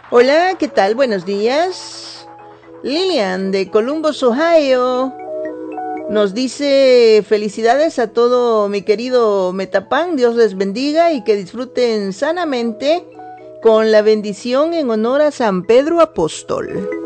Hola, ¿qué tal? Buenos días. Lilian de Columbus, Ohio, nos dice felicidades a todo mi querido Metapan, Dios les bendiga y que disfruten sanamente con la bendición en honor a San Pedro Apóstol.